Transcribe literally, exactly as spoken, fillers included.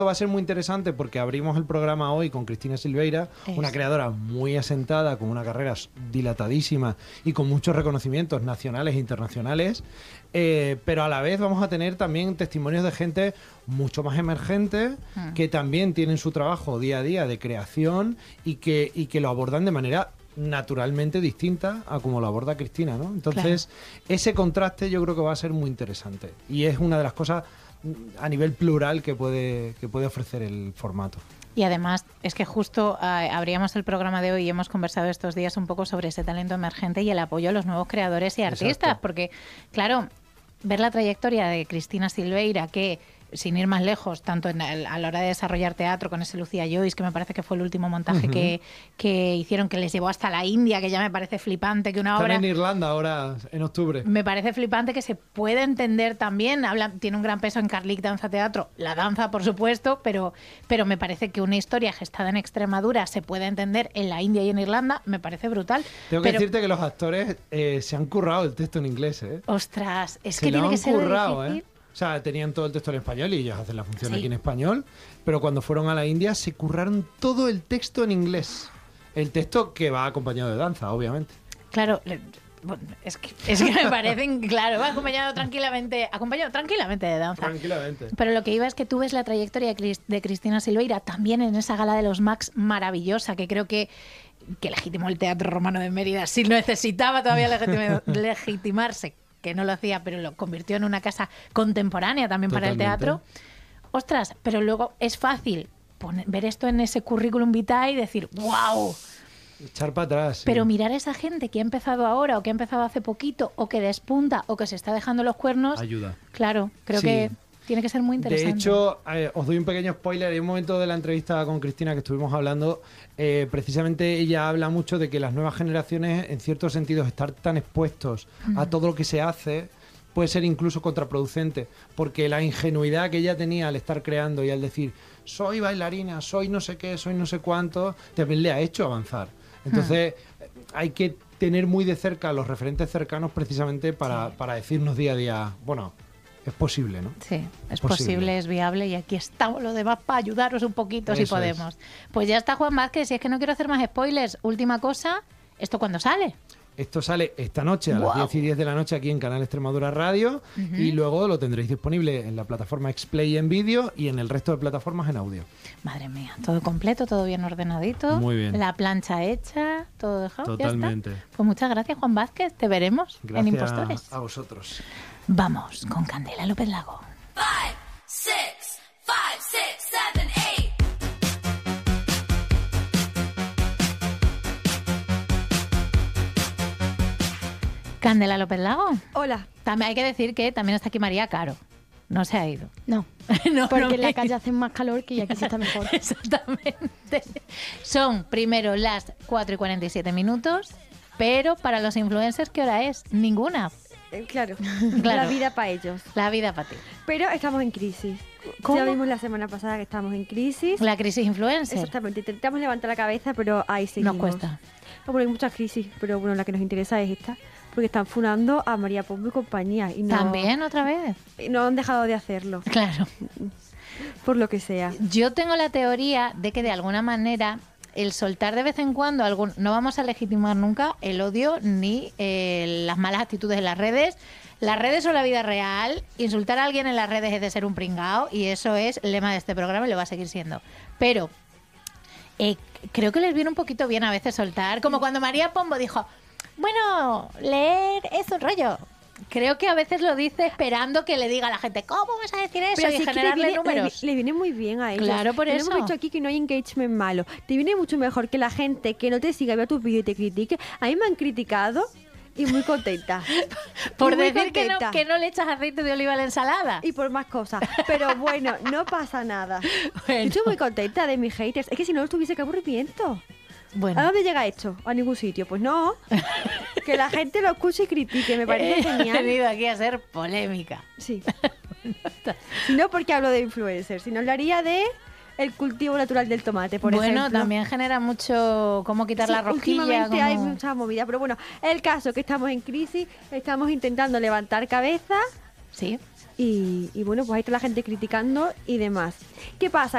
Va a ser muy interesante porque abrimos el programa hoy con Cristina Silveira, Eso. una creadora muy asentada, con una carrera dilatadísima y con muchos reconocimientos nacionales e internacionales, eh, pero a la vez vamos a tener también testimonios de gente mucho más emergente, Mm. que también tienen su trabajo día a día de creación y que, y que lo abordan de manera naturalmente distinta a como lo aborda Cristina, ¿no? Entonces, claro, ese contraste yo creo que va a ser muy interesante y es una de las cosas a nivel plural que puede, que puede ofrecer el formato. Y además es que justo uh, abríamos el programa de hoy y hemos conversado estos días un poco sobre ese talento emergente y el apoyo a los nuevos creadores y artistas. Exacto. Porque, claro, ver la trayectoria de Cristina Silveira, que sin ir más lejos, tanto en el, a la hora de desarrollar teatro con ese Lucía Joyce, que me parece que fue el último montaje uh-huh. que, que hicieron, que les llevó hasta la India, que ya me parece flipante, que una obra... Están en Irlanda ahora, en octubre. Me parece flipante que se puede entender también, habla, tiene un gran peso en Carlic Danza Teatro, la danza por supuesto, pero, pero me parece que una historia gestada en Extremadura se puede entender en la India y en Irlanda, me parece brutal. Tengo que pero, decirte que los actores eh, se han currado el texto en inglés, ¿eh? Ostras, es se que tiene que ser currado, difícil. ¿eh? O sea, tenían todo el texto en español y ellos hacen la función sí. aquí en español, pero cuando fueron a la India se curraron todo el texto en inglés. El texto que va acompañado de danza, obviamente. Claro, bueno, es que, es que me parecen, claro, va acompañado tranquilamente, acompañado tranquilamente de danza. Tranquilamente. Pero lo que iba es que tú ves la trayectoria de Cristina Silveira también en esa gala de los Max maravillosa, que creo que que legitimó el Teatro Romano de Mérida, si necesitaba todavía legitima, legitimarse, que no lo hacía, pero lo convirtió en una casa contemporánea también Totalmente. para el teatro. Ostras, pero luego es fácil poner, ver esto en ese currículum vitae y decir, ¡wow! Echar para atrás. Sí. Pero mirar a esa gente que ha empezado ahora o que ha empezado hace poquito o que despunta o que se está dejando los cuernos... Ayuda. Claro, creo sí. que... Tiene que ser muy interesante. De hecho, eh, os doy un pequeño spoiler. En un momento de la entrevista con Cristina que estuvimos hablando, eh, precisamente ella habla mucho de que las nuevas generaciones, en ciertos sentidos, estar tan expuestos mm. a todo lo que se hace puede ser incluso contraproducente, porque la ingenuidad que ella tenía al estar creando y al decir soy bailarina, soy no sé qué, soy no sé cuánto, también le ha hecho avanzar. Entonces, mm. hay que tener muy de cerca a los referentes cercanos precisamente para, sí. para decirnos día a día, bueno... Es posible, ¿no? Sí, es posible. posible, es viable y aquí estamos los demás para ayudaros un poquito Eso si podemos. Es. Pues ya está Juan Vázquez, si es que no quiero hacer más spoilers. Última cosa, ¿esto cuándo sale? Esto sale esta noche a wow. las diez y diez de la noche aquí en Canal Extremadura Radio uh-huh. y luego lo tendréis disponible en la plataforma Xplay en vídeo y en el resto de plataformas en audio. Madre mía, todo completo, todo bien ordenadito. Muy bien. La plancha hecha, todo dejado. Totalmente. Ya está. Pues muchas gracias Juan Vázquez, te veremos gracias en Impostores. A vosotros. Vamos con Candela López Lago. Five, six, five, six, seven, eight. Candela López Lago. Hola. También hay que decir que también está aquí María Caro. No se ha ido. No, no porque no en la calle hace más calor que aquí sí está mejor. Exactamente. Son primero las cuatro y cuarenta y siete minutos, pero para los influencers, ¿qué hora es? Ninguna. Eh, claro. claro, la vida para ellos. La vida para ti. Pero estamos en crisis. ¿Cómo? Ya vimos la semana pasada que estamos en crisis. La crisis influencer. Exactamente. Intentamos levantar la cabeza, pero ahí seguimos. Nos cuesta. No, bueno, hay muchas crisis, pero bueno, la que nos interesa es esta. Porque están funando a María Pombo y compañía. Y no, ¿También otra vez? Y no han dejado de hacerlo. Claro. Por lo que sea. Yo tengo la teoría de que de alguna manera el soltar de vez en cuando algún, no vamos a legitimar nunca el odio ni eh, las malas actitudes en las redes. Las redes son la vida real. Insultar a alguien en las redes es de ser un pringao y eso es el lema de este programa y lo va a seguir siendo. Pero eh, creo que les viene un poquito bien a veces soltar, como cuando María Pombo dijo, bueno, leer es un rollo. Creo que a veces lo dice esperando que le diga a la gente, ¿cómo vas a decir eso? Pero y sí generarle le viene, números. Le, le viene muy bien a ellos. Claro, por Tenemos eso. Hemos dicho aquí que no hay engagement malo. Te viene mucho mejor que la gente que no te siga, vea tus vídeos y te critique. A mí me han criticado y muy contenta. Por muy decir que no, contenta. que no le echas aceite de oliva a la ensalada. Y por más cosas. Pero bueno, no pasa nada. Bueno. Estoy muy contenta de mis haters. Es que si no, no tuviese que aburrimiento. Bueno. ¿A dónde llega esto? A ningún sitio. Pues no. Que la gente lo escuche y critique. Me parece He genial. venido aquí a ser polémica. Sí. Si no, porque hablo de influencers. Si no, hablaría de el cultivo natural del tomate, por bueno, ejemplo. también genera mucho cómo quitar Sí, la rosquilla. últimamente cómo... hay mucha movida. Pero bueno, el caso que estamos en crisis, estamos intentando levantar cabeza. Sí. Y, y bueno, pues ahí está la gente criticando y demás. ¿Qué pasa?